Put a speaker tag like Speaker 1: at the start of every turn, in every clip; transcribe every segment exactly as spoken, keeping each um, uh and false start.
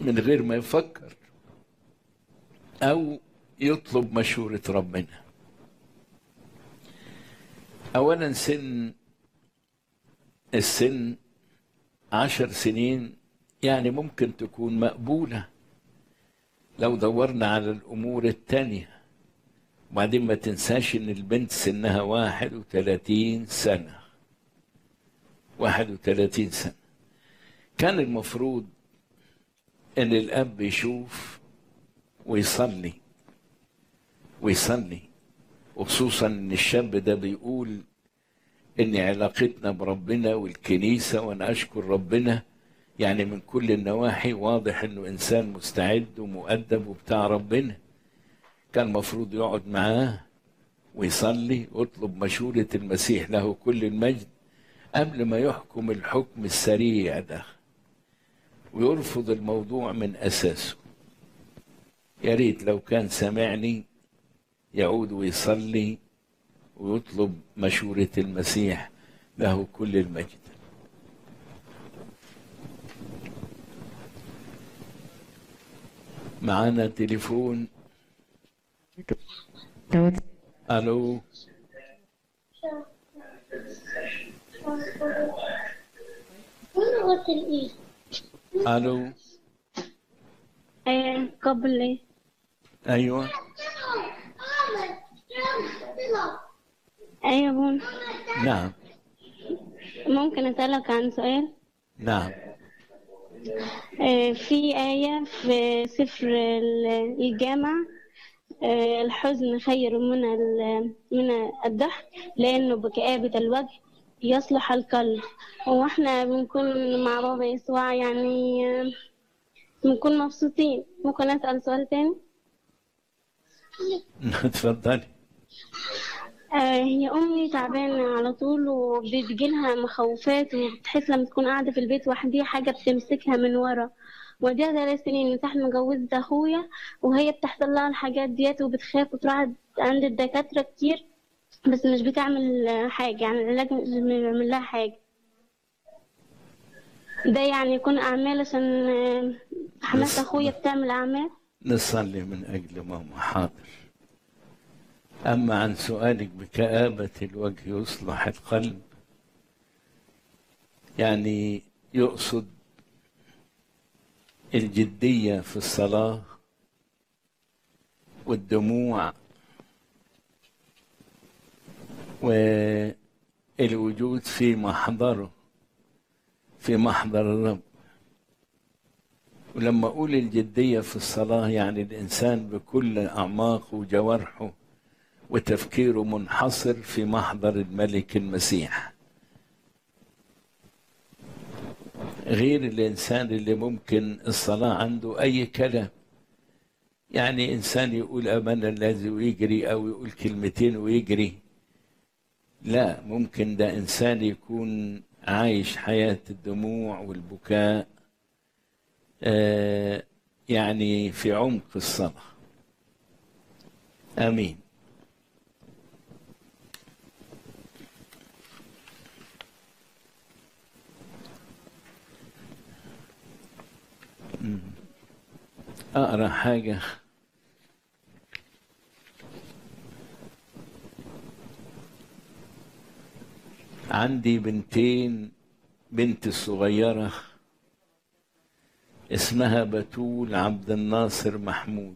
Speaker 1: من غير ما يفكر أو يطلب مشورة ربنا. أولا سن السن عشر سنين يعني ممكن تكون مقبولة لو دورنا على الأمور التانية. وبعدين ما تنساش إن البنت سنها واحد وثلاثين سنة واحد وثلاثين سنة. كان المفروض إن الأب يشوف ويصلي ويصلي وخصوصا إن الشاب ده بيقول إن علاقتنا بربنا والكنيسة، وأنا أشكر ربنا يعني من كل النواحي واضح إنه إنسان مستعد ومؤدب وبتاع ربنا. كان مفروض يقعد معاه ويصلي ويطلب مشورة المسيح له كل المجد قبل ما يحكم الحكم السريع ده ويرفض الموضوع من أساسه. يا ريت لو كان سمعني يعود ويصلي ويطلب مشورة المسيح له كل المجد. معانا تليفون. الو. الو.
Speaker 2: ايه قبل ايه؟
Speaker 1: ايوه
Speaker 2: ايوه بون.
Speaker 1: نعم.
Speaker 2: ممكن اسألك عن سؤال؟
Speaker 1: نعم.
Speaker 2: آه، في آية في سفر ال- الجامع، آه، الحزن خير من ال- من الضحك لأنه بكآبة الوجه يصلح القلب. هو احنا بنكون مع بابا يسوع يعني آه، بنكون مبسوطين. ممكن أسأل سؤال تاني؟
Speaker 1: تفضلي.
Speaker 2: آه، هي أمي تعبانة على طول وبتجيلها مخاوفات وبتحس لما تكون قاعدة في البيت وحديها حاجة بتمسكها من ورا. وديها ثلاث سنين من ساعة ما جوزت أخويا وهي بتحصل لها الحاجات ديت وبتخاف وتروح عند الدكاترة كتير بس مش بتعمل حاجة، يعني العلاج مش بيعمل لها حاجة. ده يعني يكون أعمال عشان آه، حماة
Speaker 1: نص...
Speaker 2: أخويا بتعمل أعمال.
Speaker 1: نصلي من أجل ماما. حاضر. أما عن سؤالك بكآبة الوجه يصلح القلب، يعني يقصد الجدية في الصلاة والدموع والوجود في محضره في محضر الرب. ولما أقول الجدية في الصلاة يعني الإنسان بكل أعماقه وجوارحه وتفكيره منحصر في محضر الملك المسيح، غير الإنسان اللي ممكن الصلاة عنده أي كلام، يعني إنسان يقول أمانة الذي ويجري أو يقول كلمتين ويجري. لا، ممكن ده إنسان يكون عايش حياة الدموع والبكاء آه يعني في عمق الصلاة. آمين. أقرأ حاجة. عندي بنتين، بنت الصغيرة اسمها بتول عبد الناصر محمود،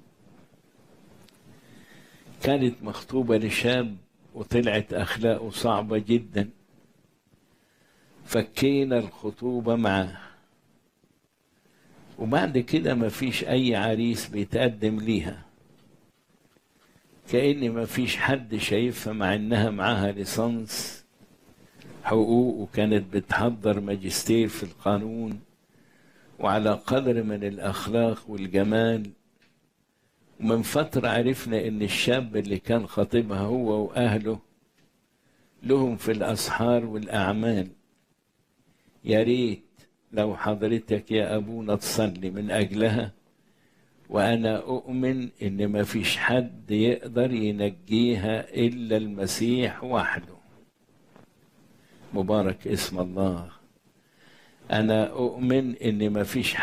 Speaker 1: كانت مخطوبة لشاب وطلعت أخلاقه صعبة جدا، فكينا الخطوبة معاه وبعد كده ما فيش أي عريس بيتقدم ليها، كأن ما فيش حد شايفها مع إنها معاها ليسانس حقوق وكانت بتحضر ماجستير في القانون وعلى قدر من الأخلاق والجمال. ومن فترة عرفنا إن الشاب اللي كان خطيبها هو وأهله لهم في الأسحار والأعمال. يا ريت لو حضرتك يا أبونا تصلي من أجلها، وأنا أؤمن إن ما فيش حد يقدر ينجيها إلا المسيح وحده. مبارك اسم الله. أنا أؤمن إن ما فيش